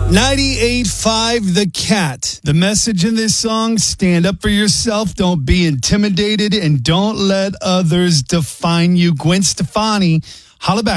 98.5 The Cat. The message in this song, stand up for yourself, don't be intimidated, and don't let others define you. Gwen Stefani, holla back.